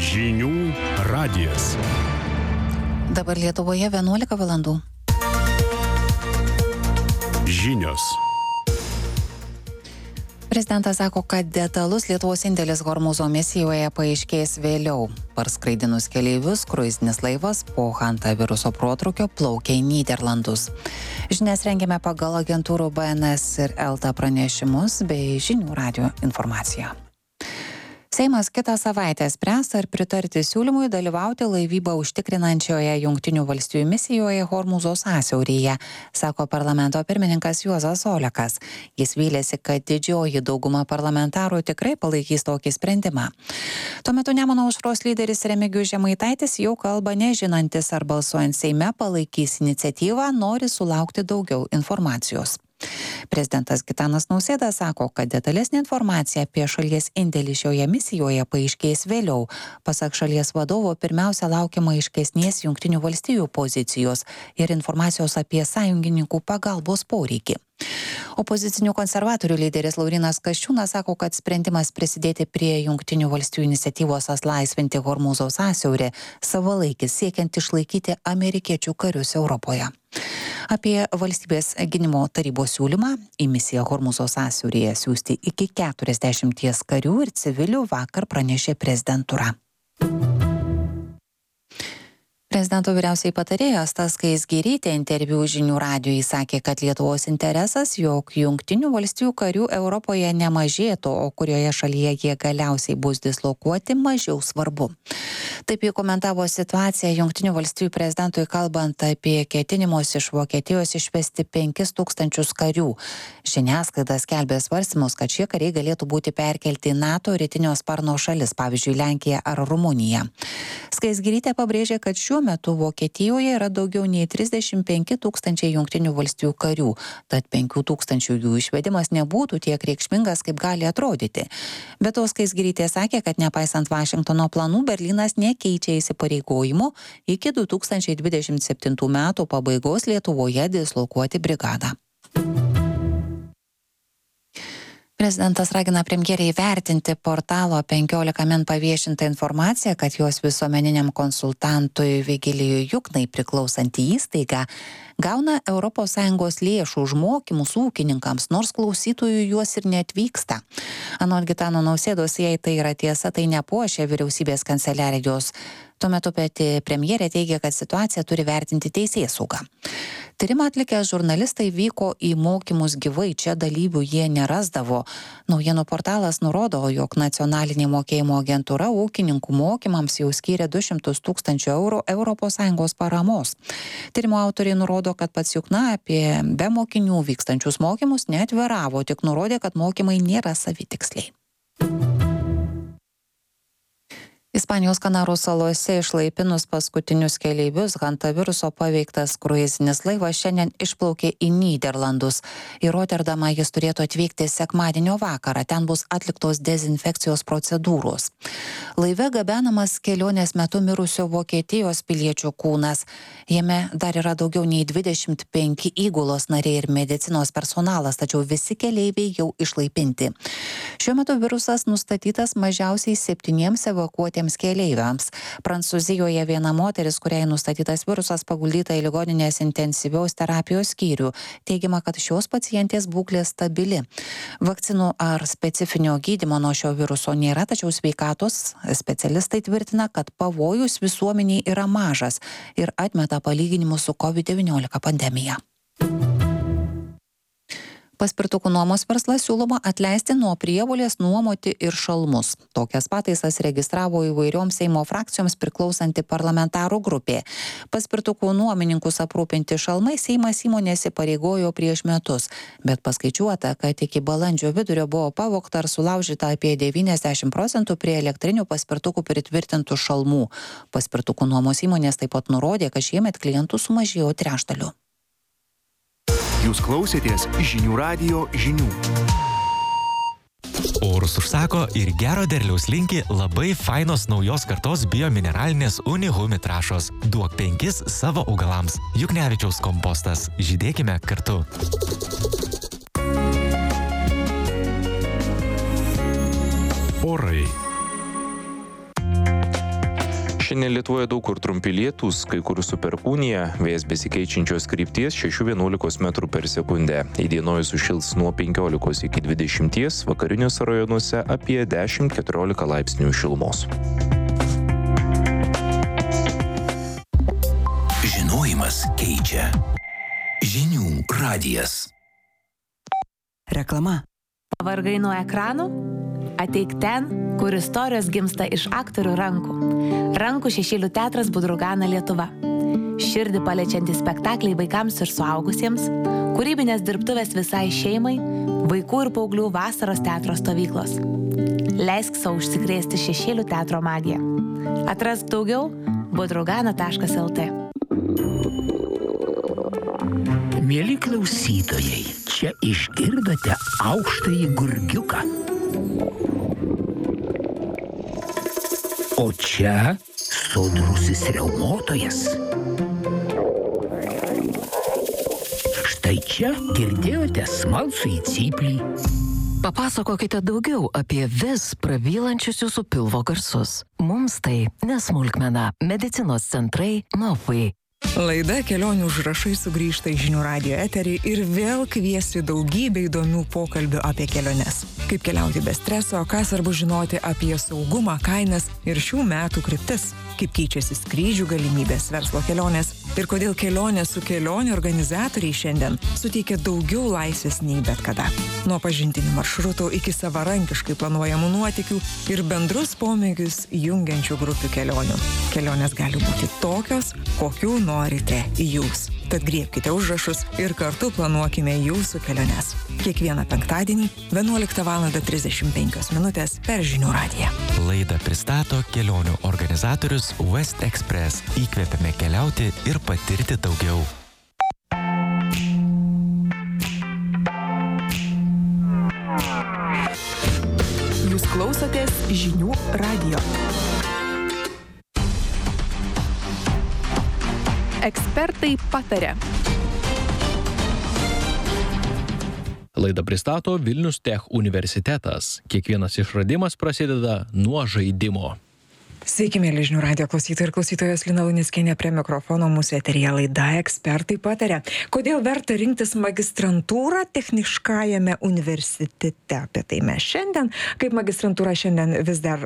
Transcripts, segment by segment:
Žinių radijas. Dabar Lietuvoje 11 valandų. Žinios. Prezidentas sako, kad detalus Lietuvos indėlis Hormūzo misijoje paaiškės vėliau. Parskraidinus keleivius, kruizinis laivas po hantaviruso protrūkio plaukia į Nyderlandus. Žinias rengiame pagal agentūrų BNS ir ELTA pranešimus bei Žinių radijo informaciją. Seimas kitą savaitę spręs, ar pritarti siūlymui dalyvauti laivybą užtikrinančioje Jungtinių valstijų misijoje Hormūzo sąsiauryje, sako parlamento pirmininkas Juozas Olekas. Jis vylėsi, kad didžioji dauguma parlamentarų tikrai palaikys tokį sprendimą. Tuo metu Nemuno aušros lyderis Remigijus Žemaitaitis jau kalba nežinantis, ar balsuojant Seime palaikys iniciatyvą, nori sulaukti daugiau informacijos. Prezidentas Gitanas Nausėda sako, kad detalesnė informacija apie šalies indėlį šioje misijoje paaiškės vėliau. Pasak šalies vadovo, pirmiausia laukiama aiškesnės Jungtinių valstijų pozicijos ir informacijos apie sąjungininkų pagalbos poreikį. Opozicinių konservatorių lyderis Laurynas Kasčiūnas sako, kad sprendimas prisidėti prie Jungtinių valstijų iniciatyvos atlaisvinti Hormūzo sąsiaurį savalaikis siekiant išlaikyti amerikiečių karius Europoje. Apie valstybės gynimo tarybos siūlymą į misiją Hormūzo sąsiauryje siųsti iki 40 karių ir civilių vakar pranešė prezidentūra. Prezidento vyriausiai patarėjas Asta Skaisgirytė interviu Žinių radijui sakė, kad Lietuvos interesas, jog Jungtinių valstijų karių Europoje nemažėtų, o kurioje šalyje jie galiausiai bus dislokuoti, mažiau svarbu. Taip jį komentavo situaciją Jungtinių valstijų prezidentui kalbant apie ketinimus iš Vokietijos išvesti 5000 karių. Žiniasklaida skelbė svarstymus, kad šie kariai galėtų būti perkelti į NATO rytinio sparno šalis, pavyzdžiui, Lenkiją ar Rumuniją. Skaisgirytė pabrėžė, kad šiuo metu Vokietijoje yra daugiau nei 35 000 Jungtinių valstijų karių, tad 5 000 jų išvedimas nebūtų tiek reikšmingas, kaip gali atrodyti. Bet to Skaisgirytė sakė, kad nepaisant Vašingtono planų, Berlynas nekeičia įsipareigojimų iki 2027 metų pabaigos Lietuvoje dislokuoti brigadą. Prezidentas ragina premjerę įvertinti portalo 15 min paviešintą informaciją, kad jos visuomeniniam konsultantui Vigilijui Juknai priklausanti įstaiga gauna ES lėšų už mokymus ūkininkams, nors klausytojų juos ir neatvyksta. Anot Gitano Nausėdos, jei tai yra tiesa, tai nepuošia vyriausybės kanceliarijos. Tuo metu pati premjerė teigia, kad situaciją turi vertinti teisėsauga. Tyrimą atlikę žurnalistai vyko į mokymus gyvai, čia dalyvių jie nerasdavo. Naujienų portalas nurodo, jog nacionalinė mokėjimo agentūra ūkininkų mokymams jau skyrė 200 000 eurų ES paramos. Tyrimo autoriai nurodo, kad pats Jukna apie be mokinių vykstančius mokymus neatviravo, tik nurodė, kad mokymai nėra savitiksliai. Ispanijos Kanarų salose išlaipinus paskutinius keleivius, hantaviruso paveiktas kruizinis laivas šiandien išplaukė į Nyderlandus. Į Rotterdamą jis turėtų atvykti sekmadienio vakarą, ten bus atliktos dezinfekcijos procedūros. Laive gabenamas kelionės metu mirusio Vokietijos piliečio kūnas. Jame dar yra daugiau nei 25 įgulos nariai ir medicinos personalas, tačiau visi keleiviai jau išlaipinti. Šiuo metu virusas nustatytas mažiausiai 7 evakuotiems keleiviams. Prancūzijoje viena moteris, kuriai nustatytas virusas, paguldyta į ligoninės intensyvios terapijos skyrių. Teigiama, kad šios pacientės būklė stabili. Vakcinų ar specifinio gydymo nuo šio viruso nėra, tačiau sveikatos specialistai tvirtina, kad pavojus visuomeniai yra mažas ir atmeta palyginimus su COVID-19 pandemija. Paspirtukų nuomos verslas siūloma atleisti nuo prievolės nuomoti ir šalmus. Tokias pataisas registravo įvairioms Seimo frakcijoms priklausanti parlamentarų grupė. Paspirtukų nuomininkus aprūpinti šalmai Seimas įmonės įpareigojo prieš metus, bet paskaičiuota, kad iki balandžio vidurio buvo pavogta ar sulaužyta apie 90% prie elektrinių paspirtukų pritvirtintų šalmų. Paspirtukų nuomos įmonės taip pat nurodė, kad šiemet klientų sumažėjo 3/4. Jūs klausėtės Žinių radijo žinių. Orus užsako ir gero derliaus linki labai fainos naujos kartos biomineralinės Unihumi trąšos. Duok 5 savo augalams. Juknevičiaus kompostas. Žydėkime kartu. Orai. Šiandien Lietuvoje daug kur trumpi lietūs, kai kur su perkūnija, vėjas besikeičiančios krypties 6–11 metrų per sekundę. Įdienojus sušils nuo 15 iki 20, vakariniuose rajonuose apie 10–14 laipsnių šilumos. Žinojimas keičia. Žinių radijas. Reklama. Pavargai nuo ekranų? Ateik ten, kur istorijos gimsta iš aktorių rankų. Rankų šešėlių teatras Budrugana Lietuva. Širdį paliečiantys spektakliai vaikams ir suaugusiems, kūrybinės dirbtuvės visai šeimai, vaikų ir paauglių vasaros teatro stovyklos. Leisk savo užsikrėsti šešėlių teatro magiją. Atrask daugiau budrugana.lt. Mieli klausytojai, čia išgirdote aukštąjį gurgiuką. O čia sodrusis riaumotojas. Štai čia girdėjote smalsųjį cyplį. Papasakokite daugiau apie vis pravylančius jūsų pilvo garsus. Mums tai nesmulkmena. Medicinos centrai Novai. Laida Kelionių užrašai sugrįžta į Žinių radijo eterį ir vėl kviesti daugybę įdomių pokalbių apie keliones. Kaip keliauti be streso, ką svarbu žinoti apie saugumą, kainas ir šių metų kryptis. Kaip keičiasi skrydžių galimybės, verslo kelionės ir kodėl kelionė su kelionių organizatoriai šiandien suteikia daugiau laisvės nei bet kada. Nuo pažintinių maršrutų iki savarankiškai planuojamų nuotykių ir bendrus pomėgius jungiančių grupių kelionių. Kelionės gali būti tokios, kokių norite jūs. Tad griebkite užrašus ir kartu planuokime jūsų keliones. Kiekvieną penktadienį 11:35 per Žinių radiją. Laidą pristato kelionių organizatorius West Express. Įkvepiame keliauti ir patirti daugiau. Jūs klausotės Žinių radijo. Ekspertai pataria. Laidą pristato Vilnius Tech universitetas. Kiekvienas išradimas prasideda nuo žaidimo. Sveiki, mėly Žinių radijo klausytojai ir klausytojos, Lina Luneckienė prie mikrofono, mūsų eteryje laida Ekspertai pataria. Kodėl verta rinktis magistrantūrą techniškajame universitete? Apie tai mes šiandien, kaip magistrantūra šiandien vis dar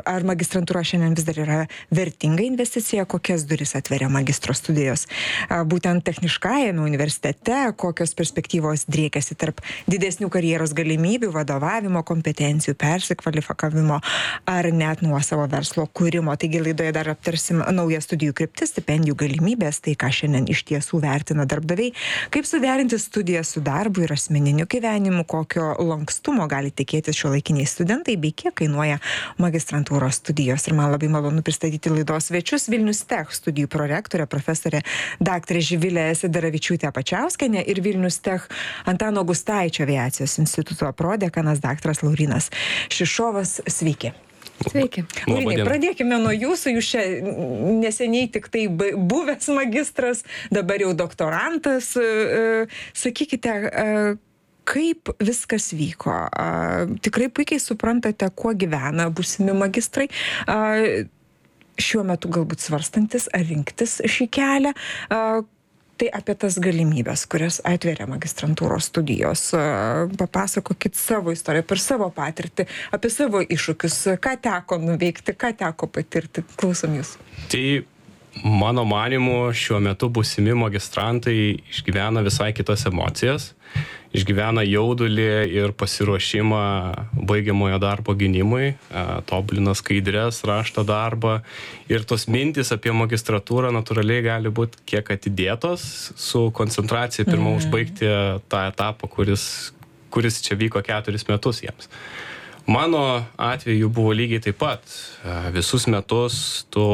yra vertinga investicija, kokias duris atveria magistro studijos. Būtent techniškajame universitete, kokios perspektyvos driekiasi tarp didesnių karjeros galimybių, vadovavimo kompetencijų, persikvalifikavimo ar net nuosavo verslo kūrimo. Taigi laidoje dar aptarsim naują studijų kryptis, stipendijų galimybės, tai ką šiandien iš tiesų vertina darbdaviai, kaip suderinti studijas su darbu ir asmeniniu gyvenimu, kokio lankstumo gali tikėtis šiuolaikiniai studentai, bei kiek kainuoja magistrantūros studijos. Ir man labai malonu pristatyti laidos svečius Vilnius Tech studijų prorektorė, profesorė daktarė Živilė Sidaravičiūtė Pačiauskienė ir Vilnius Tech Antano Gustaičio aviacijos instituto prodekanas daktaras Laurynas Šišovas. Sveiki. Sveiki. Laurinai, pradėkime nuo jūsų. Jūs čia neseniai tik tai buvęs magistras, dabar jau doktorantas. Sakykite, kaip viskas vyko? Tikrai puikiai suprantate, kuo gyvena būsimi magistrai. Šiuo metu galbūt svarstantis, ar rinktis šį kelią. Tai apie tas galimybės, kurias atveria magistrantūros studijos. Papasakokit savo istoriją, per savo patirtį, apie savo iššūkius, ką teko nuveikti, ką teko patirti. Klausom jūs. Tai mano manymu šiuo metu būsimi magistrantai išgyvena visai kitas emocijas. Išgyvena jaudulį ir pasiruošimą baigiamojo darbo gynimui, tobulina skaidres, rašto darbą. Ir tos mintis apie magistratūrą natūraliai gali būti kiek atidėtos su koncentracija pirmą užbaigti tą etapą, kuris čia vyko 4 metus jiems. Mano atveju buvo lygiai taip pat. Visus metus tu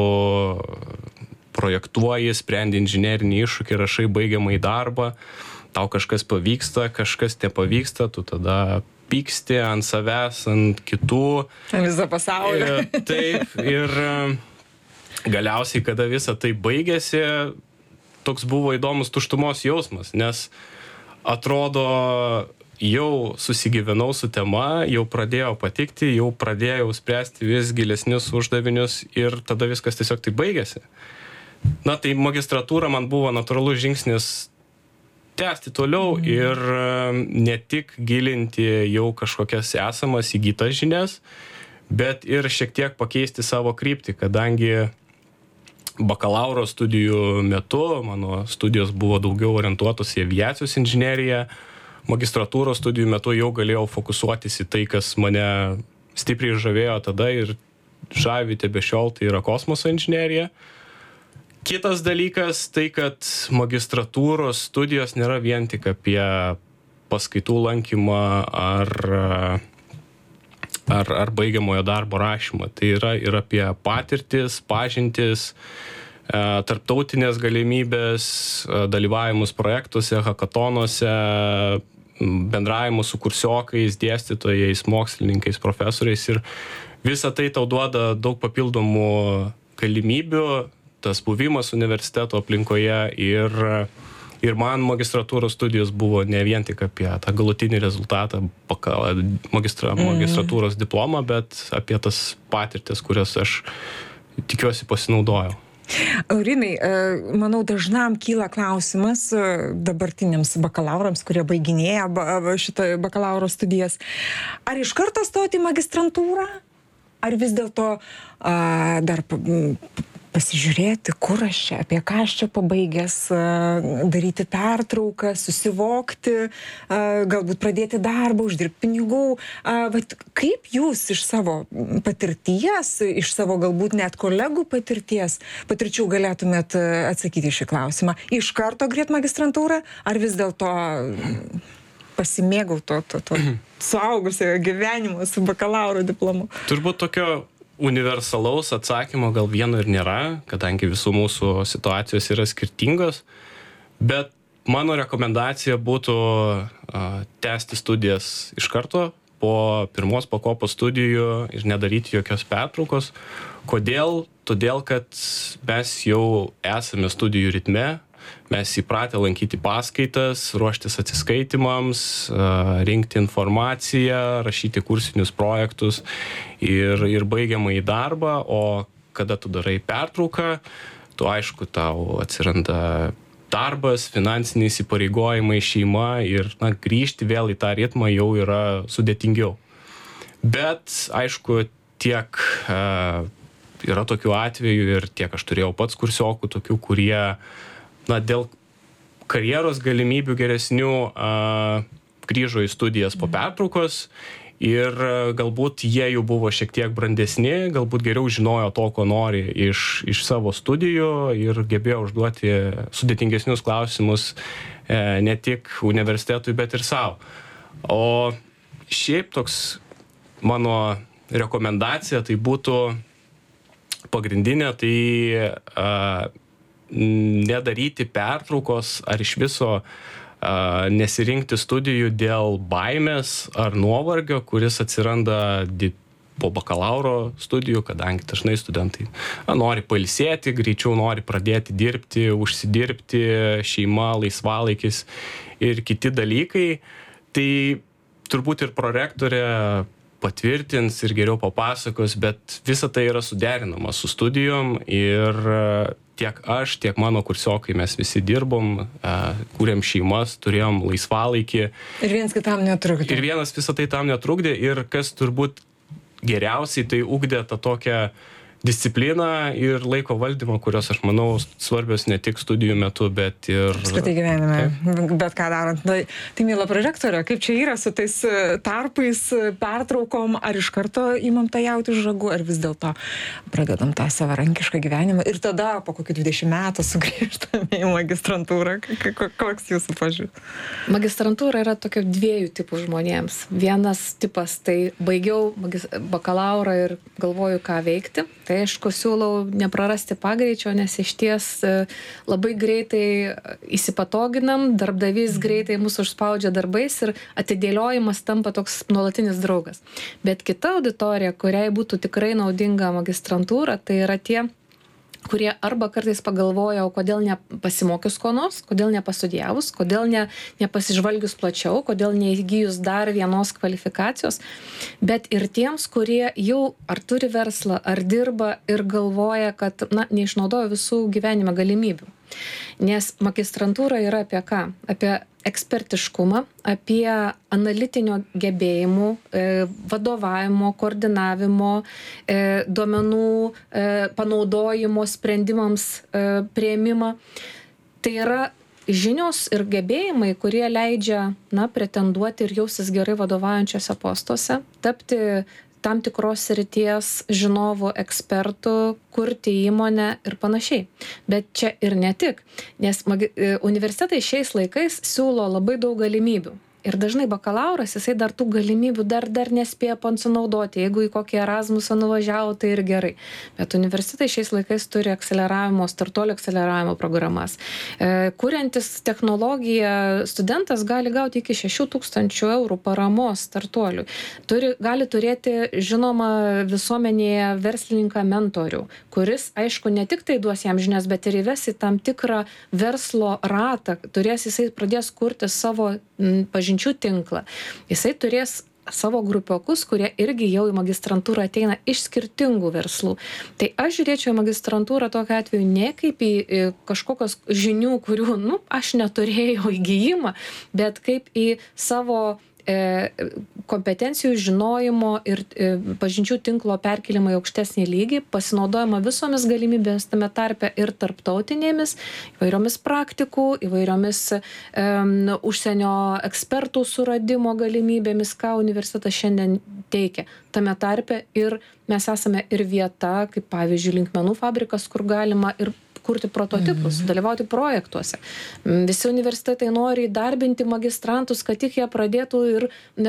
projektuoji, sprendi inžinerinį iššūkį, rašai baigiamąjį darbą. Tau kažkas pavyksta, kažkas nepavyksta, tu tada pyksti ant savęs, ant kitų. Visą pasaulį. Taip, ir galiausiai, kada visa tai baigėsi, toks buvo įdomus tuštumos jausmas, nes atrodo, jau susigyvenau su tema, jau pradėjau patikti, jau pradėjau spręsti vis gilesnius uždavinius ir tada viskas tiesiog tai baigėsi. Na, tai magistratūra man buvo natūralus žingsnis tęsti toliau ir ne tik gilinti jau kažkokias esamas įgytas žinias, bet ir šiek tiek pakeisti savo kryptį, kadangi bakalauro studijų metu mano studijos buvo daugiau orientuotos į aviacijos inžineriją, magistratūros studijų metu jau galėjau fokusuotis į tai, kas mane stipriai žavėjo tada ir žavi tebešiol, tai yra kosmoso inžinerija. Kitas dalykas tai, kad magistratūros studijos nėra vien tik apie paskaitų lankymą ar baigiamojo darbo rašymą. Tai yra ir apie patirtis, pažintis, tarptautinės galimybės, dalyvavimus projektuose, hakatonuose, bendravimus su kursiokais, dėstytojais, mokslininkais, profesoriais ir visa tai tau duoda daug papildomų galimybių, tas buvimas universiteto aplinkoje ir man magistratūros studijos buvo ne vien tik apie tą galutinį rezultatą, magistratūros diplomą, bet apie tas patirtis, kurias aš tikiuosi pasinaudojau. Laurinai, manau, dažnam kyla klausimas dabartiniams bakalaurams, kurie baiginėja šitą bakalauro studijas. Ar iš karto stoti į magistrantūrą? Ar vis dėlto dar pasižiūrėti, kur aš čia, apie ką aš čia pabaigęs, daryti pertrauką, susivokti, galbūt pradėti darbą, uždirbti pinigų. Kaip jūs iš savo patirties, iš savo galbūt net kolegų patirčių galėtumėt atsakyti šį klausimą? Iš karto greit magistrantūrą, ar vis dėlto pasimėgauti to suaugusiojo gyvenimo su bakalauro diplomu? Turbūt tokio universalaus atsakymo gal vieno ir nėra, kadangi visų mūsų situacijos yra skirtingos, bet mano rekomendacija būtų tęsti studijas iš karto po pirmos pakopos studijų ir nedaryti jokios pertraukos. Kodėl? Todėl, kad mes jau esame studijų ritme, mes įpratę lankyti paskaitas, ruoštis atsiskaitimams, rinkti informaciją, rašyti kursinius projektus ir baigiamąjį darbą, o kada tu darai pertrauką, tu aišku, tau atsiranda darbas, finansiniai įsipareigojimai, šeima ir grįžti vėl į tą ritmą jau yra sudėtingiau. Bet aišku, tiek yra tokių atvejų ir tiek aš turėjau pats kursiokų tokių, kurie dėl karjeros galimybių geresnių grįžo į studijas po pertraukos ir galbūt jie jau buvo šiek tiek brandesni, galbūt geriau žinojo to, ko nori iš savo studijų ir gebėjo užduoti sudėtingesnius klausimus ne tik universitetui, bet ir savo. O šiaip toks mano rekomendacija tai būtų pagrindinė, tai nedaryti pertraukos ar iš viso nesirinkti studijų dėl baimės ar nuovargio, kuris atsiranda po bakalauro studijų, kadangi dažnai studentai nori pailsėti, greičiau nori pradėti dirbti, užsidirbti, šeima, laisvalaikis ir kiti dalykai. Tai turbūt ir prorektorė patvirtins ir geriau papasakos, bet visa tai yra suderinama su studijom ir tiek aš, tiek mano kursiokai mes visi dirbom, kūrėm šeimas, turėjom laisvalaikį. Ir vienas kitam netrukdė. Ir vienas visą tai tam netrukdė ir kas turbūt geriausiai tai ugdė tą tokią discipliną ir laiko valdymą, kurios, aš manau, svarbios ne tik studijų metu, bet ir apskritai gyvenime, bet ką darant. Tai miela prorektorė, kaip čia yra su tais tarpais, pertraukom, ar iš karto imam tą jautį už ragų, ar vis dėlto pradedam tą savarankišką gyvenimą ir tada po kokių 20 metų sugrįžtame į magistrantūrą. Koks jūsų požiūris? Magistrantūra yra tokia dviejų tipų žmonėms. Vienas tipas, tai baigiau bakalaurą ir galvoju, ką veikti. Tai aišku, siūlau neprarasti pagreičio, nes išties labai greitai įsipatoginam, darbdavys greitai mūsų užspaudžia darbais ir atidėliojimas tampa toks nuolatinis draugas. Bet kita auditorija, kuriai būtų tikrai naudinga magistrantūra, tai yra tie kurie arba kartais pagalvoja, o kodėl nepasimokius ko nors, kodėl nepastudijavus, kodėl nepasižvalgius plačiau, kodėl neįgyjus dar vienos kvalifikacijos, bet ir tiems, kurie jau ar turi verslą, ar dirba ir galvoja, kad neišnaudoja visų gyvenime galimybių. Nes magistrantūra yra apie ką? Apie ekspertiškumą, apie analitinio gebėjimų, vadovavimo, koordinavimo, duomenų panaudojimo sprendimams priėmimą. Tai yra žinios ir gebėjimai, kurie leidžia pretenduoti ir jaustis gerai vadovaujančiose postuose, tapti tam tikros srities žinovų, ekspertų, kurti įmonę ir panašiai. Bet čia ir ne tik, nes universitetai šiais laikais siūlo labai daug galimybių. Ir dažnai bakalauras, jisai dar tų galimybių dar nespėja pasinaudoti. Jeigu į kokį Erasmusą nuvažiavo, tai ir gerai. Bet universitetai šiais laikais turi startuolių akceleravimo programas. Kuriantis technologiją, studentas gali gauti iki 6,000 eurų paramos startuoliui. Gali turėti, žinoma, visuomenėje verslininką mentorių, kuris, aišku, ne tik tai duos jam žinias, bet ir įves į tam tikrą verslo ratą. Jisai pradės kurti savo pažinčių tinklą. Jisai turės savo grupiokus, kurie irgi jau į magistrantūrą ateina iš skirtingų verslų. Tai aš žiūrėčiau į magistrantūrą tokiu atveju ne kaip į kažkokios žinių, kurių, aš neturėjau įgijimą, bet kaip į savo kompetencijų, žinojimo ir pažinčių tinklo perkelimą į aukštesnį lygį, pasinaudojama visomis galimybėmis tame tarpe ir tarptautinėmis, įvairiomis praktikų, įvairiomis užsienio ekspertų suradimo galimybėmis, ką universitetas šiandien teikia. Tame tarpe ir mes esame ir vieta, kaip pavyzdžiui, linkmenų fabrikas, kur galima ir kurti prototipus, dalyvauti projektuose. Visi universitetai nori įdarbinti magistrantus, kad tik jie pradėtų ir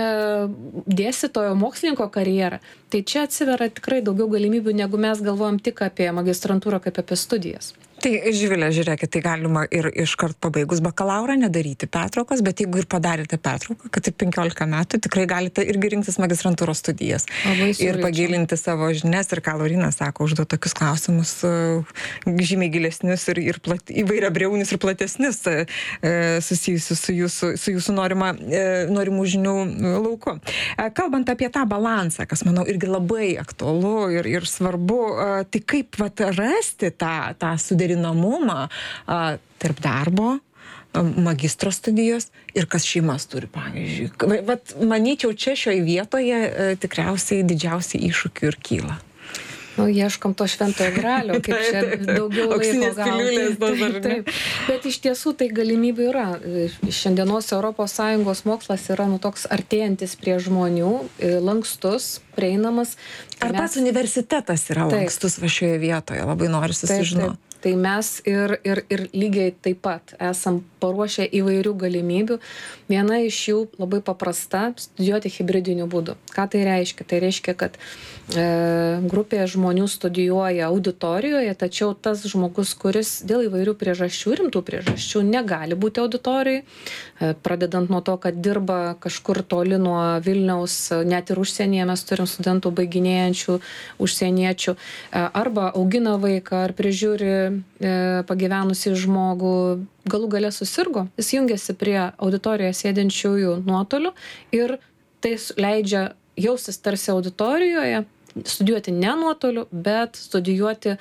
dėstytojo mokslininko karjerą. Tai čia atsiveria tikrai daugiau galimybių, negu mes galvojam tik apie magistrantūrą, kaip apie studijas. Tai, Živilė, žiūrėkit, tai galima ir iškart pabaigus bakalaurą nedaryti pertraukos, bet jeigu ir padarėte pertrauką, kad ir 15 metų, tikrai galite irgi rinktis magistrantūros studijas. Ir pagilinti savo žinias, ir ką Laurynas sako, užduoti tokius klausimus žymiai gilesnius ir įvairiabriaunius ir platesnius susijusius su jūsų norimų žinių lauku. Kalbant apie tą balansą, kas, manau, irgi labai aktualu ir svarbu, tai kaip rasti tą suderinamumą tarp darbo, magistro studijos ir kas šeimas turi, pavyzdžiui. Manyčiau, čia šioje vietoje tikriausiai didžiausiai iššūkių ir kyla. Ieškom to šventojo gralio, kaip čia daugiau laiko gauti. Taip. Bet iš tiesų tai galimybių yra. Šiandienos ES mokslas yra toks artėjantis prie žmonių, lankstus, prieinamas. Ar pats universitetas yra lankstus šioje vietoje? Labai noriu susižinoti. Tai mes ir lygiai taip pat esam paruošę įvairių galimybių. Viena iš jų labai paprasta - studijuoti hibridiniu būdu. Ką tai reiškia? Tai reiškia, kad grupė žmonių studijuoja auditorijoje, tačiau tas žmogus, kuris dėl įvairių priežasčių, rimtų priežasčių, negali būti auditorijai, pradedant nuo to, kad dirba kažkur toli nuo Vilniaus, net ir užsienyje mes turim studentų baiginėjančių užsieniečių, arba augina vaiką, ar prižiūri pagyvenusį žmogų, galų gale susirgo, jis jungiasi prie auditorijoje sėdinčiųjų nuotoliu ir tai leidžia jaustis tarsi auditorijoje, studijuoti ne nuotoliu, bet studijuoti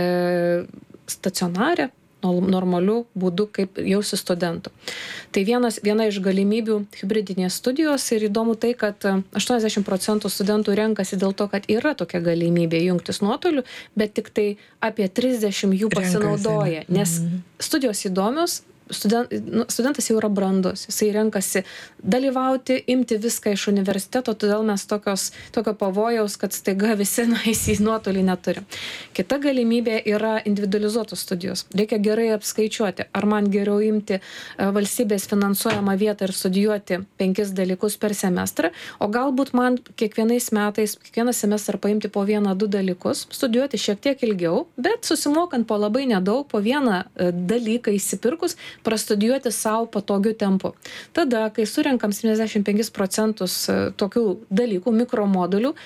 stacionare, normaliu būdu, kaip jausis studentų. Tai viena iš galimybių hibridinės studijos ir įdomu tai, kad 80% studentų renkasi dėl to, kad yra tokia galimybė jungtis nuotoliu, bet tik tai apie 30 jų pasinaudoja, nes studijos įdomios, studentas jau yra brandus, jisai renkasi dalyvauti, imti viską iš universiteto, todėl mes tokio pavojaus, kad staiga visi nueis į nuotolį neturim. Kita galimybė yra individualizuotos studijos. Reikia gerai apskaičiuoti, ar man geriau imti valstybės finansuojamą vietą ir studijuoti 5 dalykus per semestrą, o galbūt man kiekvieną semestrą paimti po 1-2 dalykus, studijuoti šiek tiek ilgiau, bet susimokant po labai nedaug, po vieną dalyką įsipirkus, prastudijuoti savo patogiu tempu. Tada, kai surenkam 75% tokių dalykų, mikromodulių,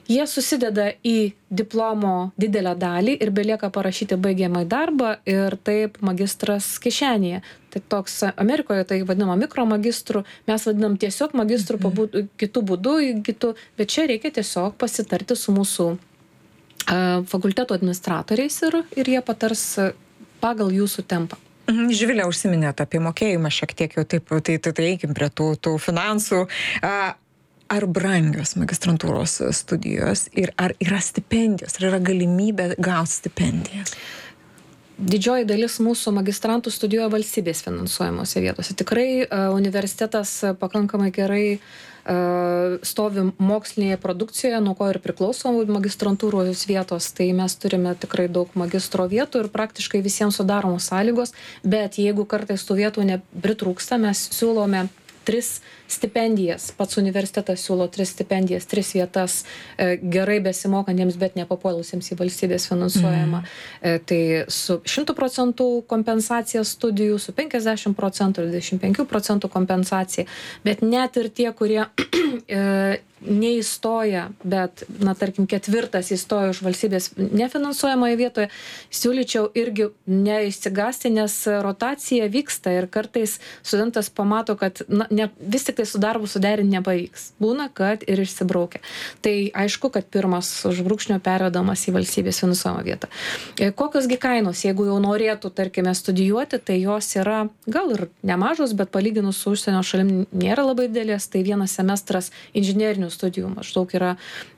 Jie susideda į diplomo didelę dalį ir belieka parašyti baigiamąjį darbą ir taip magistras kišenėje. Tai toks Amerikoje tai vadinama mikromagistru, mes vadinam tiesiog magistru kitų būdų, bet čia reikia tiesiog pasitarti su mūsų fakulteto administratoriais ir jie patars pagal jūsų tempą. Živilė, užsiminėt apie mokėjimą šiek tiek jau taip, tai eikim prie tų finansų. Ar brangios magistrantūros studijos ir ar yra stipendijos, ar yra galimybė gauti stipendijas? Didžioji dalis mūsų magistrantų studijuoja valstybės finansuojamose vietose. Tikrai universitetas pakankamai gerai stovi mokslinėje produkcijoje, nuo ko ir priklauso magistrantūros vietos, tai mes turime tikrai daug magistro vietų ir praktiškai visiems sudaromos sąlygos, bet jeigu kartais tų vietų nepritrūksta, mes siūlome 3 stipendijas. Pats universitetas siūlo 3 stipendijas, 3 vietas gerai besimokantiems, bet nepapuolusiems į valstybės finansuojamą. Tai su 100% kompensacija studijų, su 50% ir 25% kompensacija. Bet net ir tie, kurie neįstoja, bet, tarkim, 4 įstoja už valstybės nefinansuojamoje vietoje, siūlyčiau irgi neišsigąsti, nes rotacija vyksta ir kartais studentas pamato, kad vis tik tai su darbu suderinti nepavyks. Būna, kad ir išsibraukia. Tai aišku, kad pirmas užbrūkšnio pervedamas į valstybės finansuojamą vietą. Kokiosgi kainos, jeigu jau norėtų, tarkime, studijuoti, tai jos yra gal ir nemažos, bet palyginus su užsienio šalim nėra labai didelės. Tai vienas semestras inžinerinių studijų maždaug yra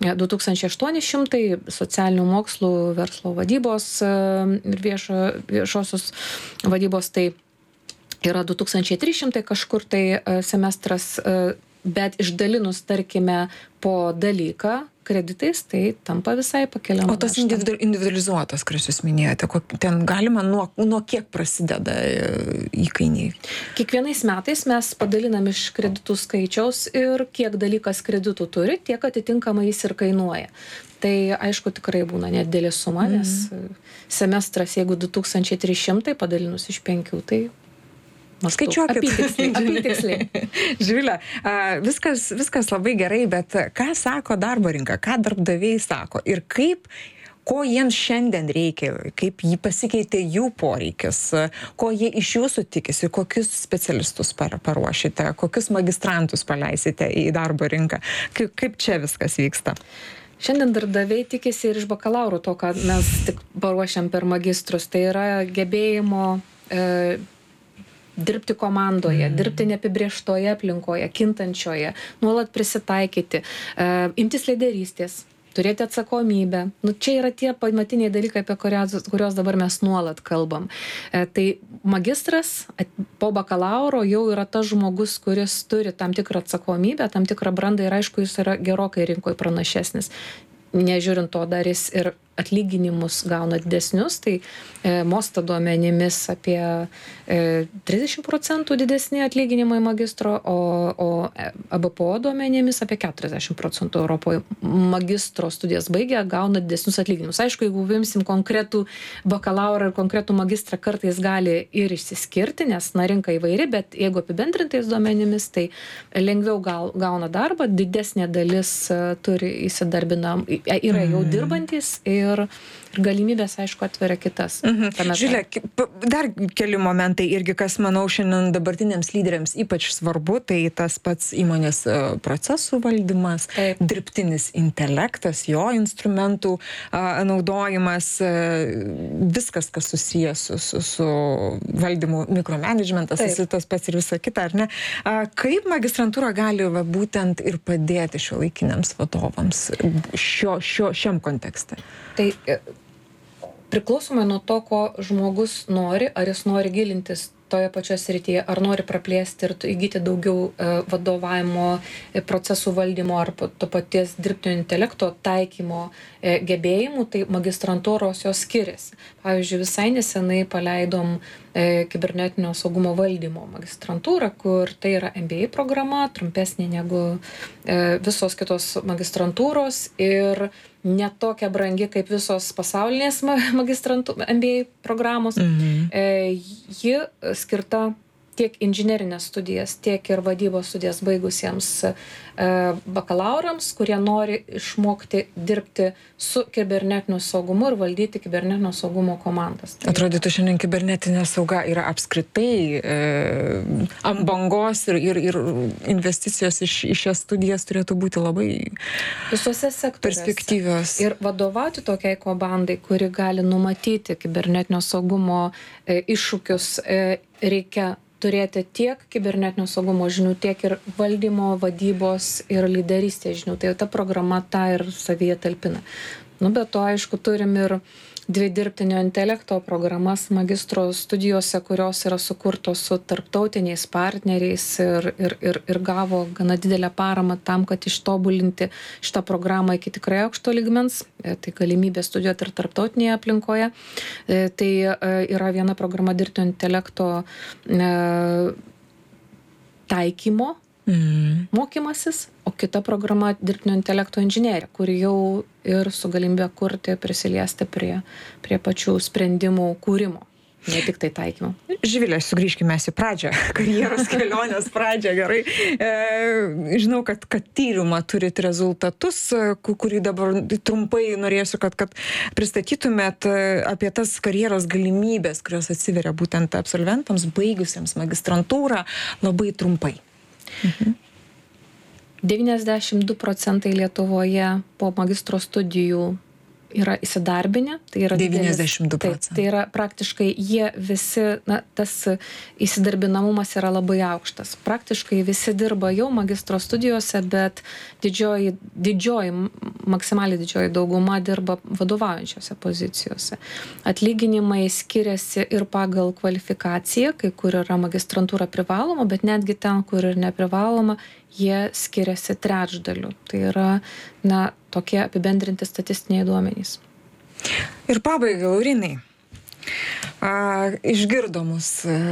2800, socialinių mokslų, verslo vadybos ir viešosios vadybos tai yra 2300 kažkur tai semestras, bet išdalinus, tarkime, po dalyką kreditais, tai tampa visai pakeliama. O tas individualizuotas, kuris jūs minėjote, ten galima nuo kiek prasideda įkainiai? Kiekvienais metais mes padalinam iš kreditų skaičiaus ir kiek dalykas kreditų turi, tiek atitinkamai jis ir kainuoja. Tai aišku tikrai būna nedidelė suma, nes semestras, jeigu 2300 padalinus iš 5, tai skaičiuokit. Apytiksliai. Živilė, viskas labai gerai, bet ką sako darbo rinka, ką darbdaviai sako ir ko jiems šiandien reikia, kaip jį pasikeitė jų poreikis, ko jie iš jūsų tikisi, kokius specialistus paruošite, kokius magistrantus paleisite į darbo rinką, kaip čia viskas vyksta? Šiandien darbdaviai tikisi ir iš bakalauro to, ką mes tik paruošiam per magistrus, tai yra gebėjimo dirbti komandoje, dirbti neapibrėžtoje aplinkoje, kintančioje, nuolat prisitaikyti, imtis lyderystės, turėti atsakomybę. Čia yra tie pamatiniai dalykai, apie kurios dabar mes nuolat kalbam. Tai magistras po bakalauro jau yra tas žmogus, kuris turi tam tikrą atsakomybę, tam tikrą brandą ir aišku, jis yra gerokai rinkoje pranašesnis. Nežiūrint to, dar jis ir atlyginimus gauna didesnius, tai Mosta duomenimis apie 30% didesni atlyginimai magistro, o ABPO duomenimis apie 40% Europoje magistro studijas baigę gauna didesnius atlyginimus. Aišku, jeigu imsim konkretų bakalaurą ir konkretų magistrą, kartais gali ir išsiskirti, nes rinka įvairi, bet jeigu apibendrintais duomenimis, tai lengviau gauna darbą, didesnė dalis turi įsidarbinam, yra jau dirbantis ir galimybės, aišku, atveria kitas. Žiūrėk, dar keli momentai irgi, kas, manau, šiandien dabartiniams lyderiams ypač svarbu, tai tas pats įmonės procesų valdymas, dirbtinis intelektas, jo instrumentų naudojimas, viskas, kas susijęs su valdymu, mikromanagementas, tas pats ir visa kita, ar ne? Kaip magistrantūra gali būtent ir padėti šiuolaikiniams vadovams šiam kontekste? Tai priklausomai nuo to, ko žmogus nori, ar jis nori gilintis toje pačioje srityje, ar nori praplėsti ir įgyti daugiau vadovavimo, procesų valdymo ar to paties dirbtinio intelekto taikymo gebėjimų, tai magistrantūros jos skiriasi. Pavyzdžiui, visai nesenai paleidom kibernetinio saugumo valdymo magistrantūrą, kur tai yra MBA programa, trumpesnė negu visos kitos magistrantūros ir netokia brangi kaip visos pasaulinės MBA programos. Ji skirta tiek inžinerinės studijas, tiek ir vadybos studijas baigusiems bakalaurams, kurie nori išmokti dirbti su kibernetiniu saugumu ir valdyti kibernetinio saugumo komandas. Atrodytų, šiandien kibernetinė sauga yra apskritai ant bangos ir investicijos į šias studijas turėtų būti labai visuose sektoriuose perspektyvios. Ir vadovauti tokiai komandai, kuri gali numatyti kibernetinio saugumo iššūkius, reikia turėti tiek kibernetinio saugumo žinių, tiek ir valdymo, vadybos ir lyderystės žinių. Tai ta programa tą ir savyje talpina. Bet to, aišku, turim ir 2 dirbtinio intelekto programas magistro studijose, kurios yra sukurtos su tarptautiniais partneriais ir gavo gana didelę paramą tam, kad ištobulinti šitą programą iki tikrai aukšto lygmens. Tai galimybė studijuoti ir tarptautinėje aplinkoje. Tai yra viena programa dirbtinio intelekto taikymo mokymasis, o kita programa dirbtinio intelekto inžinerija, kuri jau ir su galimybė kurti, prisiliesti prie pačių sprendimų kūrimo, ne tik tai taikymo. Živilė, sugrįžkime į pradžią, karjeros kelionės pradžią, gerai. Žinau, kad tyrimą turit rezultatus, kurį dabar trumpai norėsiu, kad pristatytumėt apie tas karjeros galimybės, kurios atsiveria būtent absolventams, baigusiems magistrantūrą, labai trumpai. 92% Lietuvoje po magistro studijų yra įsidarbinę. Tai yra 92%. Tai yra praktiškai jie visi, tas įsidarbinamumas yra labai aukštas. Praktiškai visi dirba jau magistro studijose, bet maksimaliai didžioji dauguma dirba vadovaujančiose pozicijose. Atlyginimai skiriasi ir pagal kvalifikaciją, kai kur yra magistrantūra privaloma, bet netgi ten, kur ir neprivaloma, jie skiriasi trečdaliu. Tai yra, tokie apibendrinti statistiniai duomenys. Ir pabaigai, Laurynai, išgirdo mus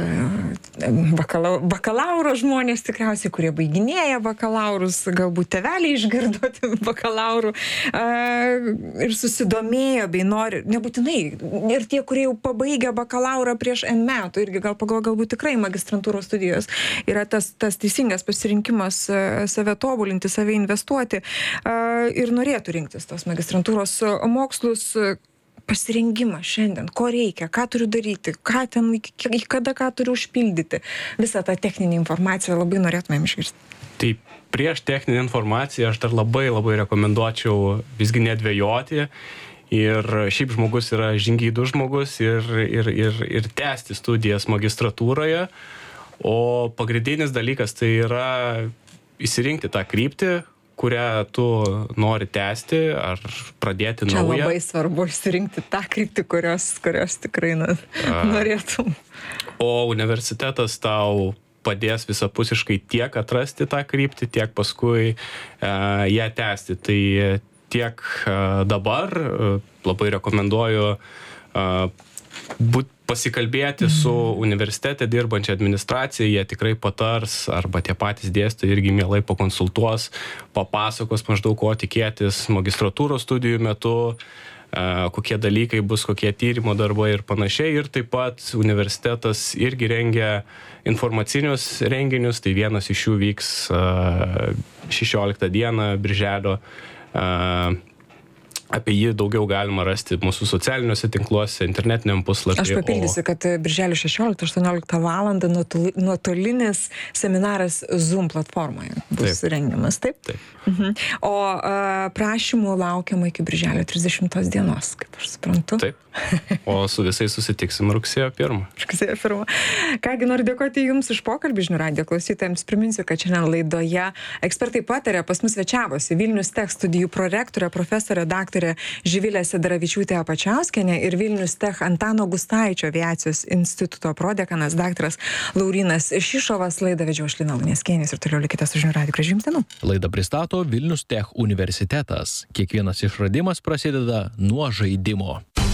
bakalauro žmonės tikriausiai, kurie baiginėja bakalaurus, galbūt tėveliai išgirdo bakalaurų ir susidomėjo bei nori, nebūtinai, ir tie, kurie jau pabaigė bakalaurą prieš N metų, irgi galbūt tikrai magistrantūros studijos yra tas teisingas pasirinkimas save tobulinti, save investuoti ir norėtų rinktis tos magistrantūros mokslus. Pasirengimą šiandien, ko reikia, ką turiu daryti, kada ką turiu užpildyti. Visą tą techninę informaciją labai norėtumėm išgirsti. Tai prieš techninę informaciją aš dar labai rekomenduočiau visgi nedvejoti. Ir šiaip žmogus yra žingeidus žmogus ir tęsti studijas magistratūroje. O pagrindinis dalykas tai yra įsirinkti tą kryptį, kurią tu nori tęsti ar pradėti naują. Čia labai svarbu išsirinkti tą kryptį, kurios tikrai norėtum. O universitetas tau padės visapusiškai tiek atrasti tą kryptį, tiek paskui ją tęsti. Tai tiek dabar labai rekomenduoju pasikalbėti su universitete dirbančia administracija, jie tikrai patars, arba tie patys dėstytojai irgi mielai pakonsultuos, papasakos maždaug ko tikėtis magistratūros studijų metu, kokie dalykai bus, kokie tyrimo darbai ir panašiai. Ir taip pat universitetas irgi rengia informacinius renginius, tai vienas iš jų vyks 16 dieną birželio. Apie jį daugiau galima rasti mūsų socialiniuose tinkluose, internetiniam puslapyje. Aš papildysiu, kad birželio 16-18 valandą nuotolinis seminaras Zoom platformoje bus rengiamas, taip? Taip. O prašymų laukiama iki birželio 30 dienos, kaip aš suprantu. Taip. O su visais susitiksim rugsėjo 1. Rugsėjo 1. Kągi, noriu dėkoti Jums už pokalbį žinių radijo klausytojams. Priminsiu, kad šiandien laidoje ekspertai pataria, pas mus svečiavosi Vilnius Tech studijų prorektorė, profesorė daktarė Živilė Sedaravičiūtė Apačiauskienė ir Vilnius Tech Antano Gustaičio aviacijos instituto prodekanas daktaras Laurynas Šišovas. Laidą vedžiau aš Lina Luneckienė ir toliau likite su žinių radiju. Gražių Jums dienų. Laidą pristato Vilnius Tech universitetas. Kiekvienas išradimas prasideda nuo žaidimo.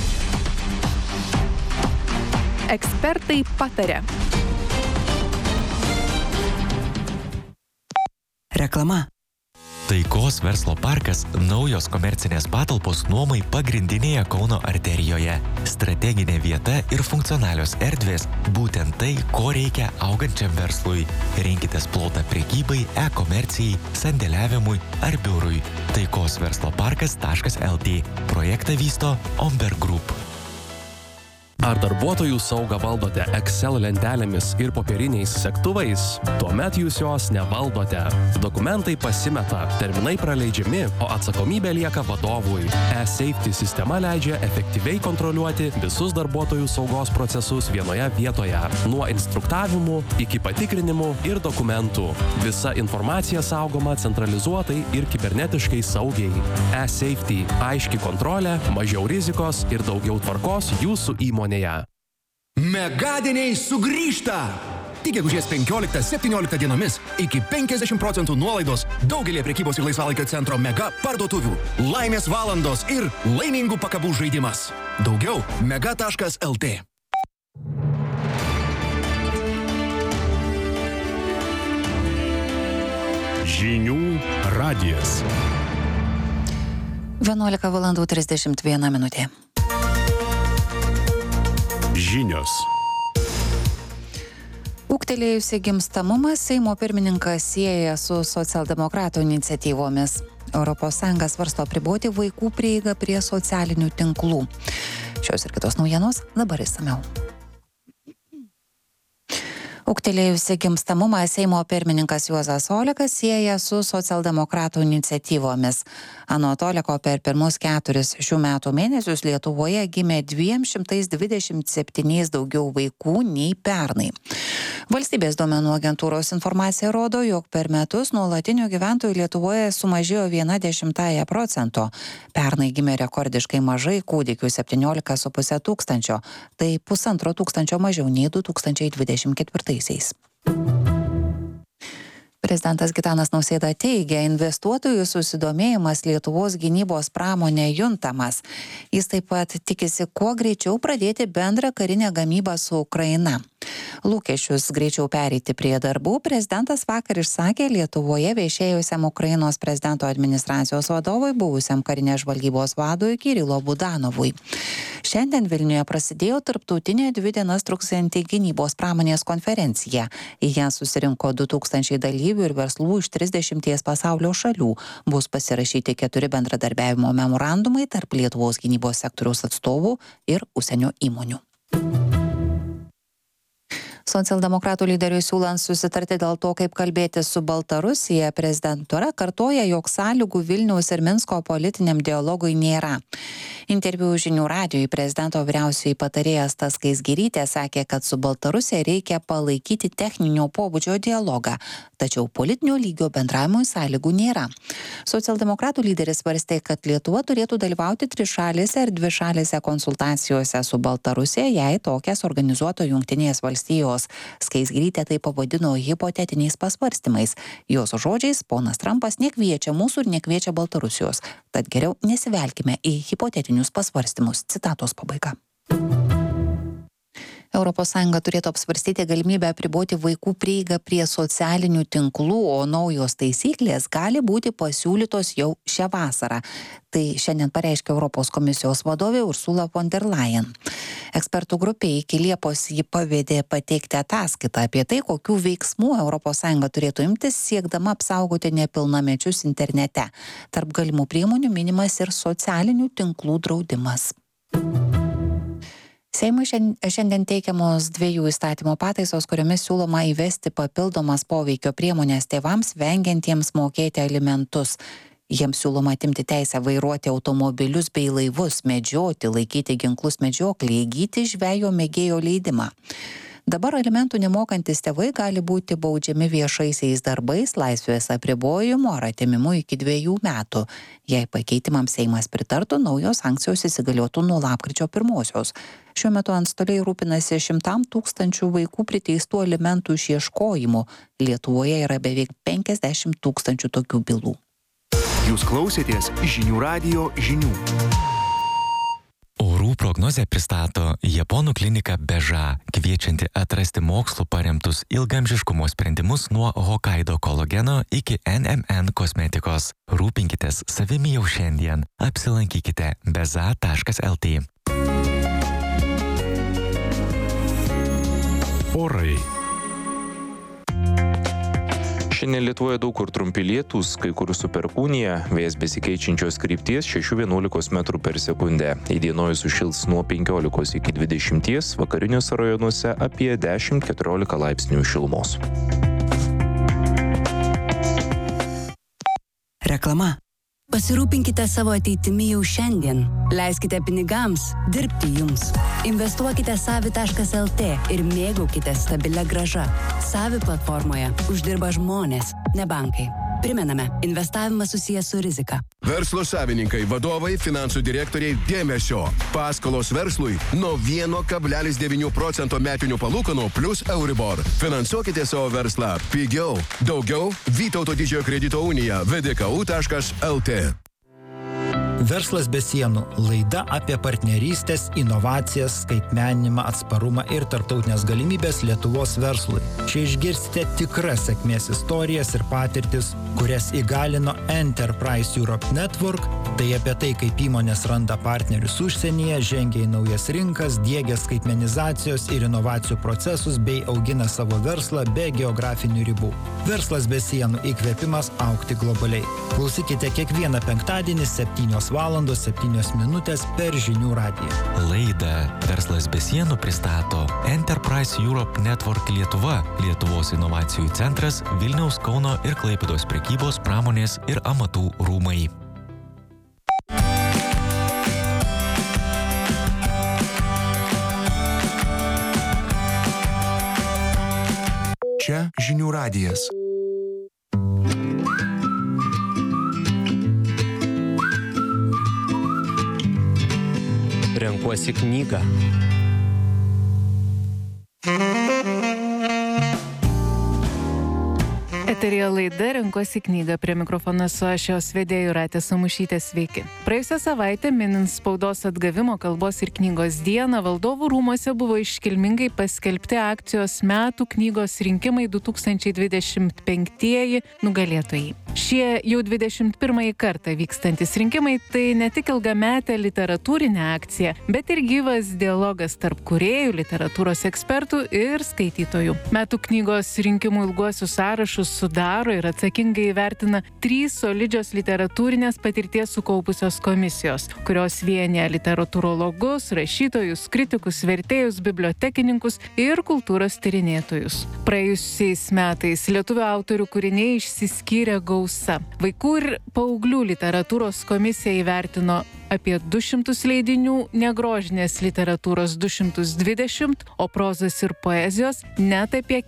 Ekspertai pataria. Reklama. Taikos verslo parkas – naujos komercinės patalpos nuomai pagrindinėje Kauno arterijoje. Strateginė vieta ir funkcionalios erdvės – būtent tai, ko reikia augančiam verslui. Rinkitės plotą prekybai, e-komercijai, sandėliavimui ar biurui. Taikos verslo parkas.lt. Projektą vysto Omberg Group. Ar darbuotojų saugą valdote Excel lentelėmis ir popieriniais segtuvais? Tuomet jūs jos nevaldote. Dokumentai pasimeta, terminai praleidžiami, o atsakomybė lieka vadovui. E-Safety sistema leidžia efektyviai kontroliuoti visus darbuotojų saugos procesus vienoje vietoje. Nuo instruktavimų iki patikrinimų ir dokumentų. Visa informacija saugoma centralizuotai ir kibernetiškai saugiai. E-Safety – aiški kontrolė, mažiau rizikos ir daugiau tvarkos jūsų įmonėje. Megadieniai sugrįžta! Tik gegužės 15-17 dienomis iki 50% nuolaidos daugelį prekybos ir laisvalaikio centro Mega parduotuvių. Laimės valandos ir laimingų pakabų žaidimas. Daugiau mega.lt. Žinių radijas. 11:31 minutė. Žinios. Ūgtelėjusi gimstamumą Seimo pirmininkas sieja su socialdemokratų iniciatyvomis. ES svarsto apriboti vaikų prieigą prie socialinių tinklų. Šios ir kitos naujienos dabar išsamiau. Ūgtelėjusi gimstamumą Seimo pirmininkas Juozas Olekas sieja su socialdemokratų iniciatyvomis. Anot Oleko per pirmus 4 šių metų mėnesius Lietuvoje gimė 227 daugiau vaikų nei pernai. Valstybės duomenų agentūros informacija rodo, jog per metus nuolatinių gyventojų Lietuvoje sumažėjo 0,1%. Pernai gimė rekordiškai mažai kūdikių 17,5 tūkstančio, tai 1,5 tūkstančio mažiau nei 2024. Prezidentas Gitanas Nausėda teigia, investuotojų susidomėjimas Lietuvos gynybos pramonė juntamas. Jis taip pat tikisi kuo greičiau pradėti bendrą karinę gamybą su Ukraina. Lūkesčius greičiau pereiti prie darbų prezidentas vakar išsakė Lietuvoje viešėjusiam Ukrainos prezidento administracijos vadovui, buvusiam karinės žvalgybos vadui Kirilo Budanovui. Šiandien Vilniuje prasidėjo tarptautinė 2 dienas truksianti gynybos pramonės konferencija. Į ją susirinko 2000 dalyvių ir verslų iš 30 pasaulio šalių. Bus pasirašyti 4 bendradarbiavimo memorandumai tarp Lietuvos gynybos sektoriaus atstovų ir užsienio įmonių. Socialdemokratų lyderiui siūlant susitarti dėl to, kaip kalbėti su Baltarusija, prezidentūra kartoja, jog sąlygų Vilniaus ir Minsko politiniam dialogui nėra. Interviu Žinių radijui prezidento vyriausioji patarėja Asta Skaisgirytė sakė, kad su Baltarusija reikia palaikyti techninio pobūdžio dialogą, tačiau politinio lygio bendravimui sąlygų nėra. Socialdemokratų lyderis svarstė, kad Lietuva turėtų dalyvauti trišalėse ir dvišalėse konsultacijose su Baltarusija, jei tokias organizuotų Jungtinės valstijos. Skaisgirytė tai pavadino hipotetiniais pasvarstymais. Jos žodžiais, ponas Trumpas nekviečia mūsų ir nekviečia Baltarusijos. Tad geriau nesivelkime į hipotetinius pasvarstymus. Citatos pabaiga. ES turėtų apsvarstyti galimybę apriboti vaikų prieigą prie socialinių tinklų, o naujos taisyklės gali būti pasiūlytos jau šią vasarą. Tai šiandien pareiškė Europos komisijos vadovė Ursula von der Leyen. Ekspertų grupė iki Liepos ji pavedė pateikti ataskaitą apie tai, kokių veiksmų ES turėtų imtis siekdama apsaugoti nepilnamečius internete. Tarp galimų priemonių minimas ir socialinių tinklų draudimas. Seimui šiandien teikiamos 2 įstatymo pataisos, kuriomis siūloma įvesti papildomas poveikio priemonės tėvams vengiantiems mokėti alimentus. Jiems siūloma atimti teisę vairuoti automobilius bei laivus, medžioti, laikyti ginklus medžioklėje, įgyti žvejo mėgėjo leidimą. Dabar alimentų nemokantis tėvai gali būti baudžiami viešaisiais darbais, laisvės apribojimu ar atėmimu iki 2 metų. Jei pakeitimams Seimas pritartų, naujos sankcijos įsigaliotų nuo lapkričio 1. Šiuo metu antstoliai rūpinasi 100 tūkstančių vaikų priteistų alimentų išieškojimu. Lietuvoje yra beveik 50 tūkstančių tokių bylų. Jūs klausėtės Žinių radijo žinių. Orų prognozę pristato japonų klinika Beža, kviečianti atrasti mokslu paremtus ilgamžiškumo sprendimus nuo Hokkaido kolageno iki NMN kosmetikos. Rūpinkitės savimi jau šiandien. Apsilankykite beza.lt. Orai. Šiandien Lietuvoje daug kur trumpi lietūs, kai kur su perkūnija, vėjas besikeičiančios krypties 6-11 metrų per sekundę. Įdienojus sušils nuo 15 iki 20, vakariniuose rajonuose apie 10-14 laipsnių šilumos. Reklama. Pasirūpinkite savo ateitimi jau šiandien. Leiskite pinigams dirbti jums. Investuokite savi.lt ir mėgaukite stabilią grąžą. Savi platformoje uždirba žmonės, ne bankai. Primename, investavimas susijęs su rizika. Verslo savininkai, vadovai, finansų direktoriai, dėmesio. Paskolos verslui nuo 1,9% metinių palūkanų plus Euribor. Finansuokite savo verslą pigiau. Daugiau Vytauto Didžiojo kredito unija vdku.lt. Verslas be sienų – laida apie partnerystės, inovacijas, skaitmeninimą, atsparumą ir tarptautinės galimybės Lietuvos verslui. Čia išgirsite tikras sėkmės istorijas ir patirtis, kurias įgalino Enterprise Europe Network, tai apie tai, kaip įmonės randa partnerius užsienyje, žengia į naujas rinkas, diegia skaitmenizacijos ir inovacijų procesus bei augina savo verslą be geografinių ribų. Verslas be sienų – įkvėpimas augti globaliai. Klausykite kiekvieną penktadienį 7:07 per Žinių radiją. Laidą Verslas be sienų pristato Enterprise Europe Network Lietuva, Lietuvos inovacijų centras, Vilniaus, Kauno ir Klaipėdos prekybos, pramonės ir amatų rūmai. Čia Žinių radijas. Renkuosi knygą. Eteryje laida Renkuosi knygą. Prie mikrofono su aš jos vedėja Jūratė Samušytė. Sveiki. Praėjusią savaitę, minint spaudos atgavimo kalbos ir knygos dieną, Valdovų rūmuose buvo iškilmingai paskelbti akcijos metų knygos rinkimai 2025 nugalėtojai. Šie jau 21 kartą vykstantis rinkimai tai ne tik ilgametė literatūrinė akcija, bet ir gyvas dialogas tarp kūrėjų, literatūros ekspertų ir skaitytojų. Metų knygos rinkimų ilguosius sąrašus sudaro ir atsakingai įvertina 3 solidžios literatūrinės patirties sukaupusios komisijos, kurios vienija literatūrologus, rašytojus, kritikus, vertėjus, bibliotekininkus ir kultūros tyrinėtojus. Praėjusiais metais lietuvių autorių kūriniai išsiskyrė gausa. Vaikų ir paauglių literatūros komisija įvertino apie 200 leidinių, negrožinės literatūros 220, o prozos ir poezijos net apie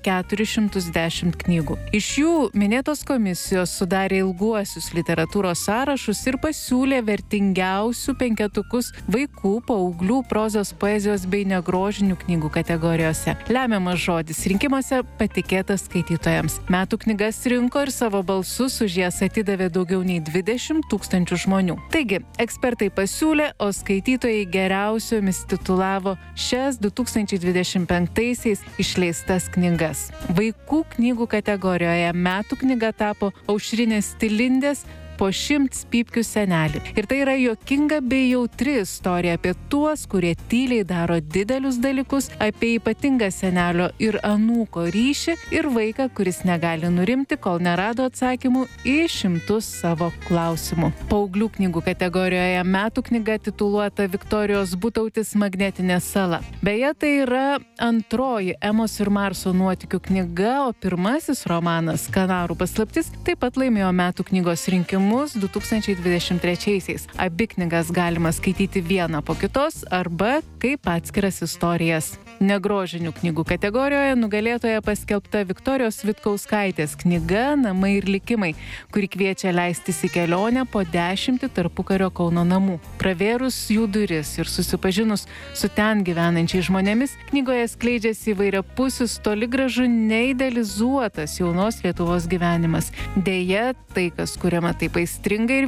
410 knygų. Iš jų minėtos komisijos sudarė ilguosius literatūros sąrašus ir pasiūlė vertingiausių penketukus vaikų, paauglių, prozos, poezijos bei negrožinių knygų kategorijose. Lemiamas žodis rinkimuose patikėtas skaitytojams. Metų knygas rinko ir savo balsus už jas atidavė daugiau nei 20 000 žmonių. Taigi, ekspertai pasiūlė, o skaitytojai geriausiomis titulavo šias 2025-aisiais išleistas knygas. Vaikų knygų kategorijoje metų knyga tapo Aušrinės Tilindės Po 100 pypkių senelį. Ir tai yra juokinga bei jautri istorija apie tuos, kurie tyliai daro didelius dalykus, apie ypatingą senelio ir anūko ryšį ir vaiką, kuris negali nurimti, kol nerado atsakymų į šimtus savo klausimų. Paauglių knygų kategorijoje metų knyga tituluota Viktorijos Butautis Magnetinė sala. Beje, tai yra antroji Emos ir Marso nuotykių knyga, o pirmasis romanas Kanarų paslaptis taip pat laimėjo metų knygos rinkimus 2023-aisiais. Abi knygas galima skaityti vieną po kitos arba kaip atskiras istorijas. Negrožinių knygų kategorijoje nugalėtoja paskelbta Viktorijos Vitkauskaitės knyga Namai ir likimai, kuri kviečia leistis į kelionę po 10 tarpukario Kauno namų. Pravėrus jų duris ir susipažinus su ten gyvenančiais žmonėmis, knygoje skleidžiasi įvairiapusis, toli gražu neidealizuotas jaunos Lietuvos gyvenimas. Deja, tai, kas kuriama taip aistringai ir